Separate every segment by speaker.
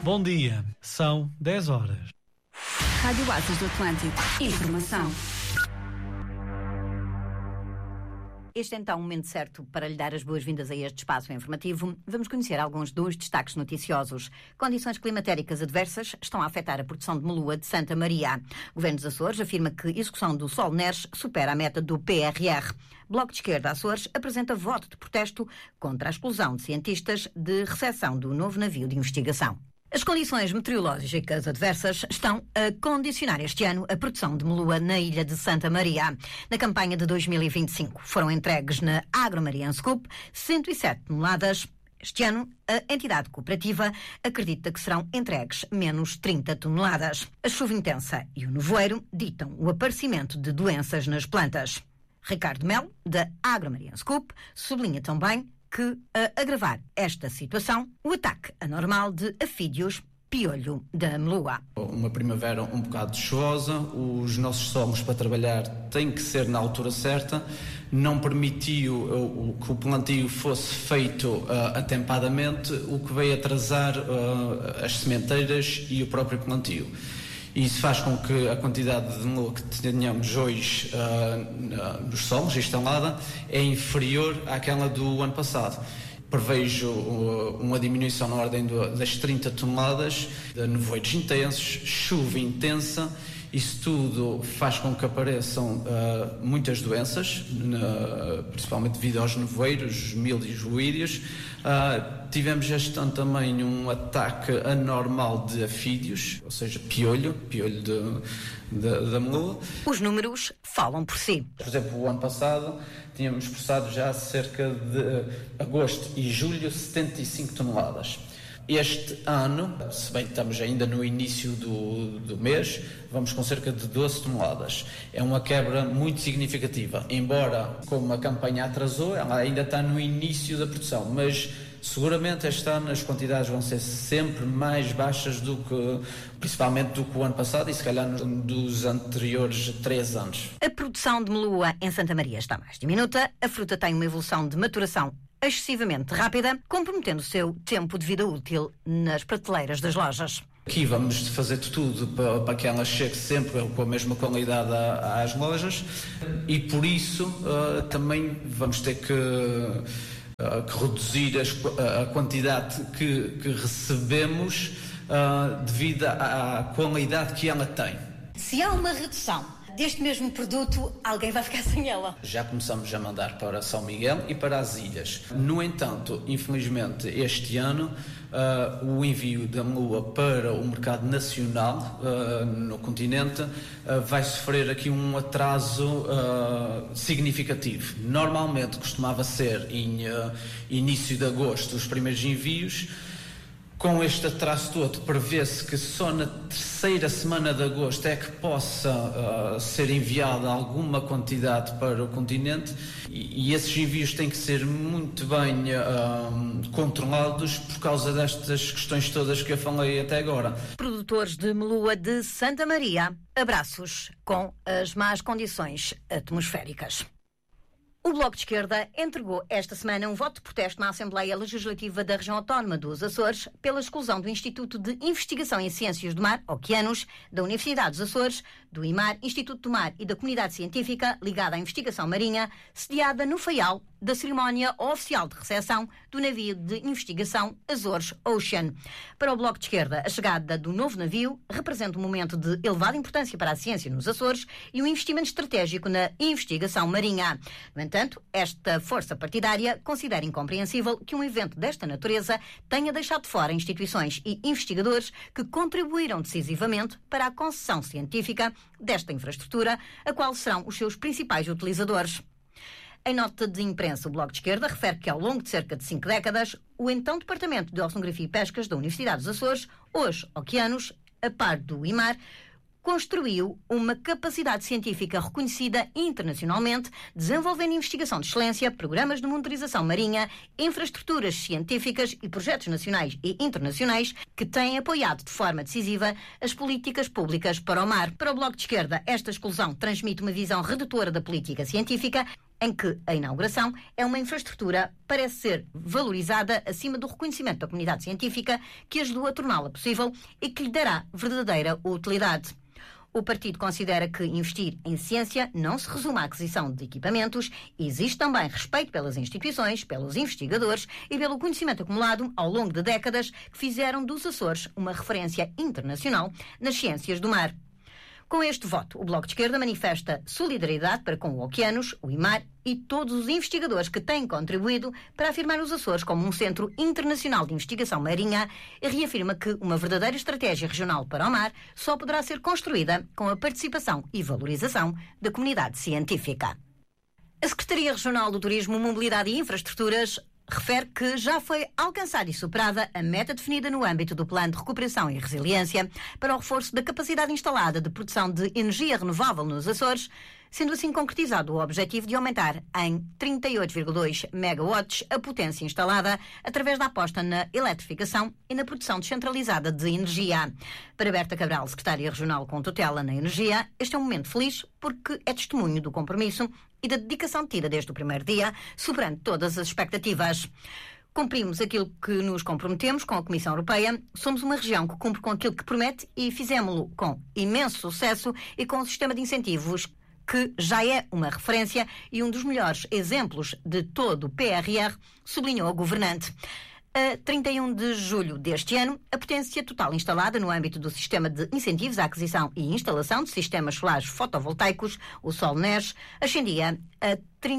Speaker 1: Bom dia, são 10 horas.
Speaker 2: Rádio Oásis do Atlântico. Informação.
Speaker 3: Este é então o momento certo para lhe dar as boas-vindas a este espaço informativo. Vamos conhecer alguns dos destaques noticiosos. Condições climatéricas adversas estão a afetar a produção de melua de Santa Maria. O Governo dos Açores afirma que a execução do Sol NERS supera a meta do PRR. Bloco de Esquerda Açores apresenta voto de protesto contra a exclusão de cientistas de recepção do novo navio de investigação. As condições meteorológicas adversas estão a condicionar este ano a produção de melua na ilha de Santa Maria. Na campanha de 2025 foram entregues na Agromarian Scoop 107 toneladas. Este ano, a entidade cooperativa acredita que serão entregues menos 30 toneladas. A chuva intensa e o nevoeiro ditam o aparecimento de doenças nas plantas. Ricardo Melo, da Agromarian Scoop, sublinha também que, a agravar esta situação, o ataque anormal de afídeos piolho da melua.
Speaker 4: Uma primavera um bocado chuvosa, os nossos solos para trabalhar têm que ser na altura certa, não permitiu que o plantio fosse feito atempadamente, o que veio atrasar as sementeiras e o próprio plantio. Isso faz com que a quantidade de melua que tenhamos hoje nos solos instalada é inferior àquela do ano passado. Prevejo uma diminuição na ordem das 30 toneladas, de nevoeiros intensos, chuva intensa. Isso tudo faz com que apareçam muitas doenças, principalmente devido aos nevoeiros, milhos, ruídeos. Tivemos este ano também um ataque anormal de afídeos, ou seja, piolho da melua.
Speaker 3: Os números falam por si.
Speaker 4: Por exemplo, o ano passado tínhamos processado já cerca de agosto e julho 75 toneladas. Este ano, se bem que estamos ainda no início do mês, vamos com cerca de 12 toneladas. É uma quebra muito significativa. Embora, como a campanha atrasou, ela ainda está no início da produção, mas seguramente este ano as quantidades vão ser sempre mais baixas principalmente do que o ano passado e se calhar dos anteriores 3 anos.
Speaker 3: A produção de melua em Santa Maria está mais diminuta. A fruta tem uma evolução de maturação excessivamente rápida, comprometendo o seu tempo de vida útil nas prateleiras das lojas.
Speaker 4: Aqui vamos fazer de tudo para que ela chegue sempre com a mesma qualidade às lojas e por isso também vamos ter que reduzir a quantidade que recebemos devido à qualidade que ela tem.
Speaker 3: Se há uma redução deste mesmo produto, alguém vai ficar sem ela.
Speaker 4: Já começamos a mandar para São Miguel e para as ilhas. No entanto, infelizmente, este ano, o envio da melua para o mercado nacional no continente vai sofrer aqui um atraso significativo. Normalmente costumava ser em início de agosto os primeiros envios. Com este atraso todo, prevê-se que só na terceira semana de agosto é que possa ser enviada alguma quantidade para o continente e esses envios têm que ser muito bem controlados por causa destas questões todas que eu falei até agora.
Speaker 3: Produtores de melua de Santa Maria, abraços com as más condições atmosféricas. O Bloco de Esquerda entregou esta semana um voto de protesto na Assembleia Legislativa da Região Autónoma dos Açores pela exclusão do Instituto de Investigação em Ciências do Mar, Oceanos, da Universidade dos Açores, do IMAR, Instituto do Mar e da Comunidade Científica ligada à investigação marinha, sediada no Faial da cerimónia oficial de recepção do navio de investigação Azores Ocean. Para o Bloco de Esquerda, a chegada do novo navio representa um momento de elevada importância para a ciência nos Açores e um investimento estratégico na investigação marinha. No entanto, esta força partidária considera incompreensível que um evento desta natureza tenha deixado de fora instituições e investigadores que contribuíram decisivamente para a concessão científica desta infraestrutura, a qual serão os seus principais utilizadores. Em nota de imprensa, o Bloco de Esquerda refere que ao longo de cerca de 5 décadas, o então Departamento de Oceanografia e Pescas da Universidade dos Açores, hoje Oceanos, a par do IMAR, construiu uma capacidade científica reconhecida internacionalmente, desenvolvendo investigação de excelência, programas de monitorização marinha, infraestruturas científicas e projetos nacionais e internacionais que têm apoiado de forma decisiva as políticas públicas para o mar. Para o Bloco de Esquerda, esta exclusão transmite uma visão redutora da política científica em que a inauguração é uma infraestrutura que parece ser valorizada acima do reconhecimento da comunidade científica que ajudou a torná-la possível e que lhe dará verdadeira utilidade. O partido considera que investir em ciência não se resume à aquisição de equipamentos, existe também respeito pelas instituições, pelos investigadores e pelo conhecimento acumulado ao longo de décadas que fizeram dos Açores uma referência internacional nas ciências do mar. Com este voto, o Bloco de Esquerda manifesta solidariedade para com o Oceanos, o IMAR e todos os investigadores que têm contribuído para afirmar os Açores como um centro internacional de investigação marinha e reafirma que uma verdadeira estratégia regional para o mar só poderá ser construída com a participação e valorização da comunidade científica. A Secretaria Regional do Turismo, Mobilidade e Infraestruturas refere que já foi alcançada e superada a meta definida no âmbito do Plano de Recuperação e Resiliência para o reforço da capacidade instalada de produção de energia renovável nos Açores, sendo assim concretizado o objetivo de aumentar em 38,2 megawatts a potência instalada através da aposta na eletrificação e na produção descentralizada de energia. Para Berta Cabral, secretária regional com tutela na energia, este é um momento feliz porque é testemunho do compromisso e da dedicação tida desde o primeiro dia, superando todas as expectativas. Cumprimos aquilo que nos comprometemos com a Comissão Europeia, somos uma região que cumpre com aquilo que promete e fizemos-lo com imenso sucesso e com um sistema de incentivos que já é uma referência e um dos melhores exemplos de todo o PRR, sublinhou a governante. A 31 de julho deste ano, a potência total instalada no âmbito do sistema de incentivos à aquisição e instalação de sistemas solares fotovoltaicos, o SolNES, ascendia a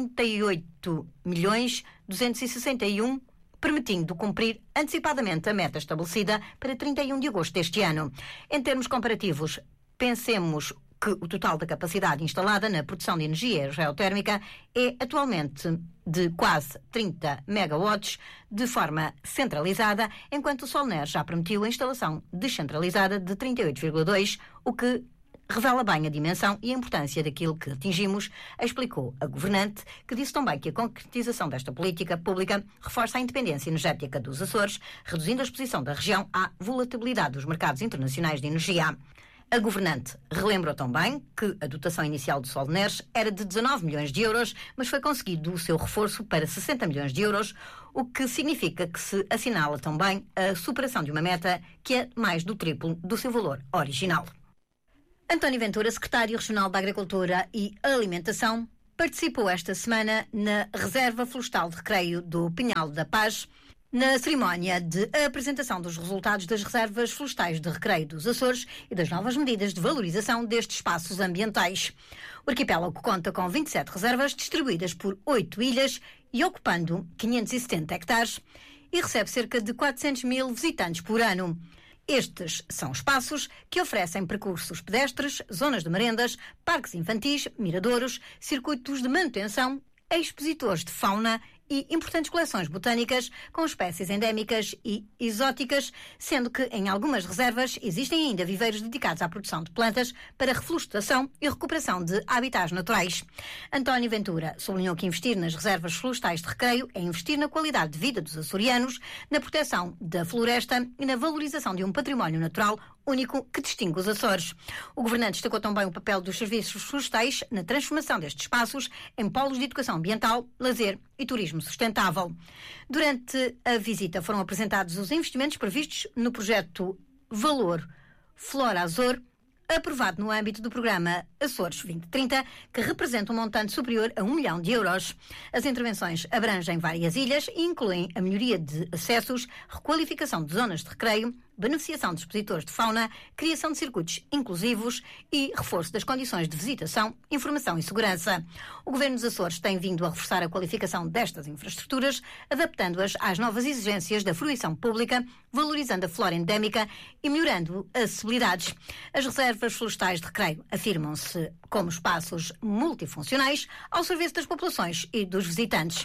Speaker 3: 38.261, permitindo cumprir antecipadamente a meta estabelecida para 31 de agosto deste ano. Em termos comparativos, pensemos que o total da capacidade instalada na produção de energia geotérmica é atualmente de quase 30 megawatts de forma centralizada, enquanto o SolNES já permitiu a instalação descentralizada de 38,2, o que revela bem a dimensão e a importância daquilo que atingimos, explicou a governante, que disse também que a concretização desta política pública reforça a independência energética dos Açores, reduzindo a exposição da região à volatilidade dos mercados internacionais de energia. A governante relembrou também que a dotação inicial do SolNES era de 19 milhões de euros, mas foi conseguido o seu reforço para 60 milhões de euros, o que significa que se assinala também a superação de uma meta que é mais do triplo do seu valor original. António Ventura, secretário regional da Agricultura e Alimentação, participou esta semana na Reserva Florestal de Recreio do Pinhal da Paz, na cerimónia de apresentação dos resultados das reservas florestais de recreio dos Açores e das novas medidas de valorização destes espaços ambientais. O arquipélago conta com 27 reservas distribuídas por 8 ilhas e ocupando 570 hectares e recebe cerca de 400 mil visitantes por ano. Estes são espaços que oferecem percursos pedestres, zonas de merendas, parques infantis, miradouros, circuitos de manutenção, expositores de fauna e importantes coleções botânicas com espécies endémicas e exóticas, sendo que em algumas reservas existem ainda viveiros dedicados à produção de plantas para reflorestação e recuperação de habitats naturais. António Ventura sublinhou que investir nas reservas florestais de recreio é investir na qualidade de vida dos açorianos, na proteção da floresta e na valorização de um património natural único que distingue os Açores. O governante destacou também o papel dos serviços florestais na transformação destes espaços em polos de educação ambiental, lazer e turismo sustentável. Durante a visita foram apresentados os investimentos previstos no projeto Valor Flora Azor, aprovado no âmbito do programa Açores 2030, que representa um montante superior a 1 milhão de euros. As intervenções abrangem várias ilhas e incluem a melhoria de acessos, requalificação de zonas de recreio, beneficiação de expositores de fauna, criação de circuitos inclusivos e reforço das condições de visitação, informação e segurança. O Governo dos Açores tem vindo a reforçar a qualificação destas infraestruturas, adaptando-as às novas exigências da fruição pública, valorizando a flora endémica e melhorando as acessibilidades. As reservas florestais de recreio afirmam-se como espaços multifuncionais ao serviço das populações e dos visitantes.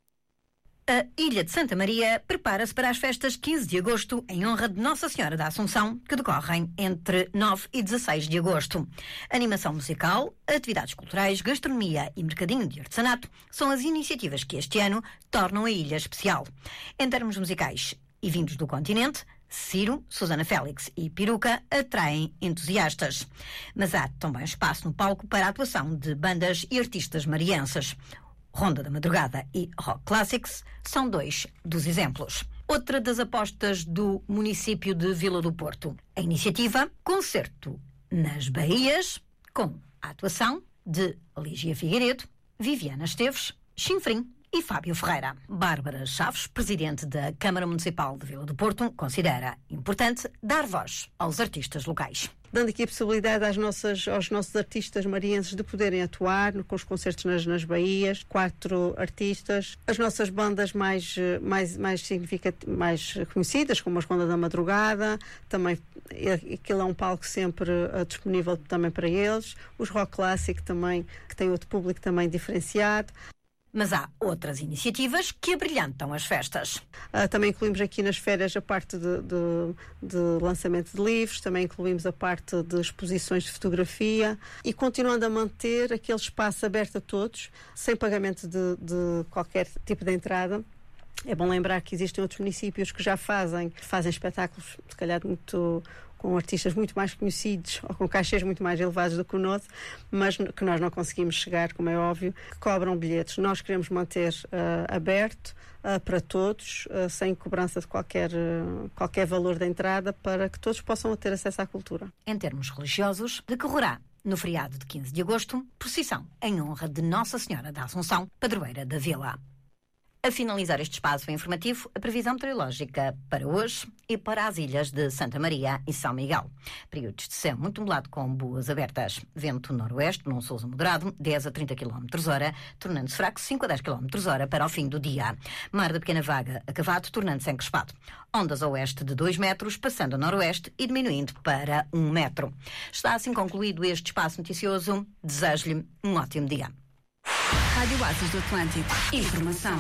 Speaker 3: A Ilha de Santa Maria prepara-se para as festas 15 de agosto em honra de Nossa Senhora da Assunção, que decorrem entre 9 e 16 de agosto. Animação musical, atividades culturais, gastronomia e mercadinho de artesanato são as iniciativas que este ano tornam a ilha especial. Em termos musicais e vindos do continente, Ciro, Susana Félix e Peruca atraem entusiastas. Mas há também espaço no palco para a atuação de bandas e artistas marienses. Ronda da Madrugada e Rock Classics são 2 dos exemplos. Outra das apostas do município de Vila do Porto. A iniciativa Concerto nas Baías, com a atuação de Lígia Figueiredo, Viviana Esteves, Chinfrim e Fábio Ferreira. Bárbara Chaves, presidente da Câmara Municipal de Vila do Porto, considera importante dar voz aos artistas locais.
Speaker 5: Dando aqui a possibilidade aos nossos artistas marienses de poderem atuar com os concertos nas Baías, 4 artistas, as nossas bandas mais conhecidas, como as Ronda da Madrugada, também aquilo é um palco sempre disponível também para eles, os Rock Classic também, que tem outro público também diferenciado.
Speaker 3: Mas há outras iniciativas que abrilhantam as festas.
Speaker 5: Também incluímos aqui nas férias a parte de lançamento de livros, também incluímos a parte de exposições de fotografia e continuando a manter aquele espaço aberto a todos, sem pagamento de qualquer tipo de entrada. É bom lembrar que existem outros municípios que já fazem espetáculos, se calhar com artistas muito mais conhecidos ou com cachês muito mais elevados do que o nosso, mas que nós não conseguimos chegar, como é óbvio, que cobram bilhetes. Nós queremos manter aberto para todos, sem cobrança de qualquer valor da entrada, para que todos possam ter acesso à cultura.
Speaker 3: Em termos religiosos, decorrerá no feriado de 15 de agosto, procissão em honra de Nossa Senhora da Assunção, padroeira da Vila. A finalizar este espaço informativo, a previsão meteorológica para hoje e para as ilhas de Santa Maria e São Miguel. Períodos de céu muito nublado com boas abertas. Vento noroeste, num sousa moderado, 10 a 30 km/h, tornando-se fraco 5 a 10 km/h para o fim do dia. Mar da pequena vaga acavado, tornando-se encrespado. Ondas a oeste de 2 metros, passando a noroeste e diminuindo para 1 metro. Está assim concluído este espaço noticioso. Desejo-lhe um ótimo dia.
Speaker 2: Rádio Oásis do Atlântico. Informação.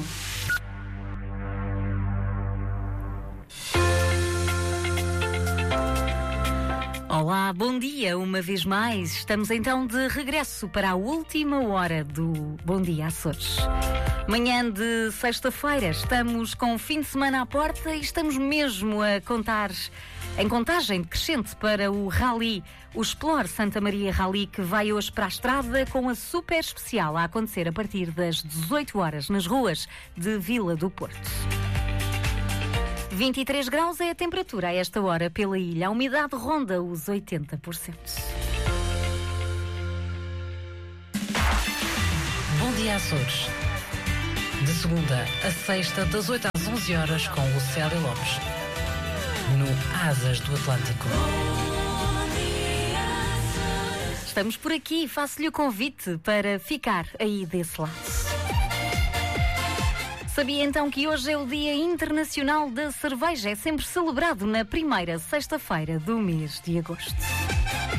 Speaker 6: Olá, bom dia, uma vez mais. Estamos então de regresso para a última hora do Bom Dia Açores. Manhã de sexta-feira, estamos com o fim de semana à porta e estamos mesmo a contar em contagem decrescente para o Rally, o Explore Santa Maria Rally, que vai hoje para a estrada com a super especial a acontecer a partir das 18 horas nas ruas de Vila do Porto. 23 graus é a temperatura a esta hora pela ilha. A umidade ronda os 80%.
Speaker 7: Bom dia Açores. De segunda a sexta, das 8 às 11 horas, com o Célia Lopes. No Asas do Atlântico.
Speaker 6: Estamos por aqui. Faço-lhe o convite para ficar aí desse lado. Sabia então que hoje é o Dia Internacional da Cerveja? É sempre celebrado na primeira sexta-feira do mês de agosto.